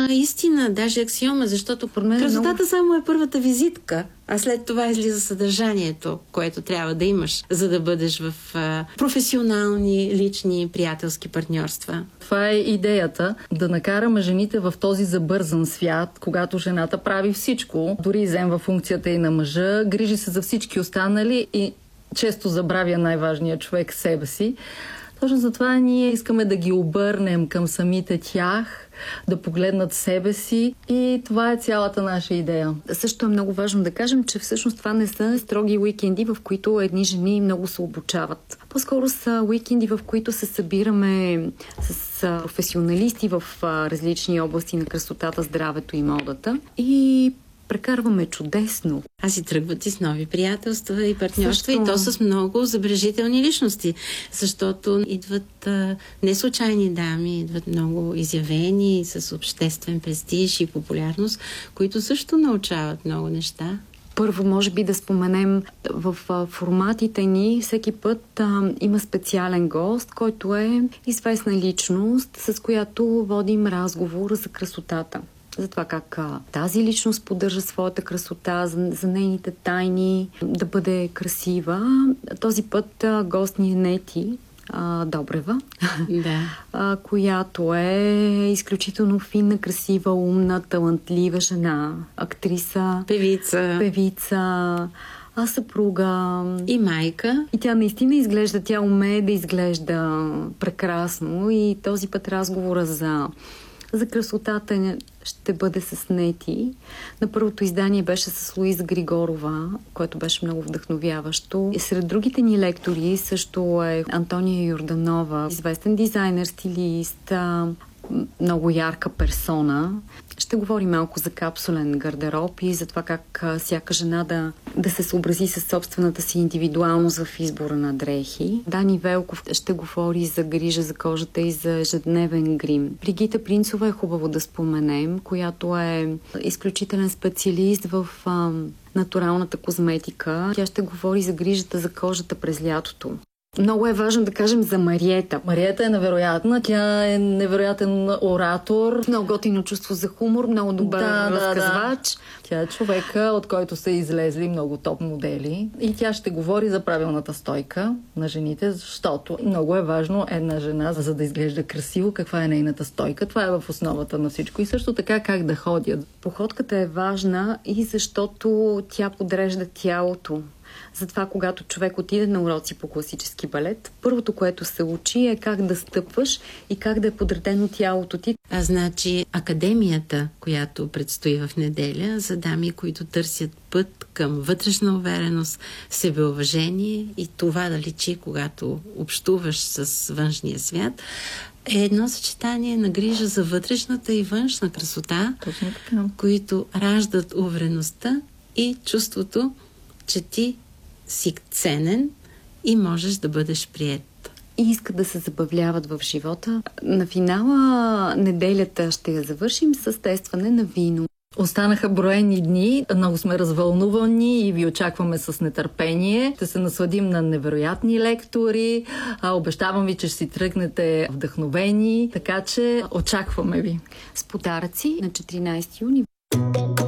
истина, даже аксиома, защото красотата само е първата визитка, а след това излиза съдържанието, което трябва да имаш, за да бъдеш в професионални, лични, приятелски партньорства. Това е идеята, да накараме жените в този забързан свят, когато жената прави всичко, дори изземва функцията и на мъжа, грижи се за всички останали и често забравя най-важния човек, себе си. Точно затова ние искаме да ги обърнем към самите тях, да погледнат себе си и това е цялата наша идея. Също е много важно да кажем, че всъщност това не са строги уикенди, в които едни жени много се обучават. По-скоро са уикенди, в които се събираме с професионалисти в различни области на красотата, здравето и модата и прекарваме чудесно. А си тръгват и с нови приятелства и партньорства, и то с много забележителни личности, защото идват не случайни дами, идват много изявени, с обществен престиж и популярност, които също научават много неща. Първо, може би да споменем, в форматите ни всеки път има специален гост, който е известна личност, с която водим разговор за красотата. За това как тази личност поддържа своята красота, за нейните тайни, да бъде красива. Този път гост ни е Нети Добрева, която е изключително финна, красива, умна, талантлива жена, актриса, певица, съпруга и майка. И тя наистина изглежда, тя умее да изглежда прекрасно и този път разговора за красотата ще бъде с Нети. На първото издание беше с Луиза Григорова, което беше много вдъхновяващо. И сред другите ни лектори също е Антония Йорданова, известен дизайнер, стилист, много ярка персона. Ще говорим малко за капсулен гардероб и за това как всяка жена да се съобрази със собствената си индивидуалност в избора на дрехи. Дани Велков ще говори за грижа за кожата и за ежедневен грим. Бригита Принцова е хубаво да споменем, която е изключителен специалист в натуралната козметика. Тя ще говори за грижата за кожата през лятото. Много е важно да кажем за Мариета. Мариета е невероятна. Тя е невероятен оратор. Много готино чувство за хумор, много добър разказвач. Тя е човека, от който са излезли много топ модели. И тя ще говори за правилната стойка на жените, защото много е важно една жена, за да изглежда красиво, каква е нейната стойка. Това е в основата на всичко. И също така как да ходят. Походката е важна и защото тя подрежда тялото. Затова, когато човек отиде на уроци по класически балет, първото, което се учи е как да стъпваш и как да е подредено тялото ти. Значи, академията, която предстои в неделя, за дами, които търсят път към вътрешна увереност, себеуважение и това да личи, когато общуваш с външния свят, е едно съчетание на грижа за вътрешната и външна красота, които раждат увереността и чувството, че ти си ценен и можеш да бъдеш приет. И искат да се забавляват в живота. На финала неделята ще я завършим с тестване на вино. Останаха броени дни, много сме развълнувани и ви очакваме с нетърпение. Ще се насладим на невероятни лектори. Обещавам ви, че ще си тръгнете вдъхновени, така че очакваме ви. С подаръци на 14 юни.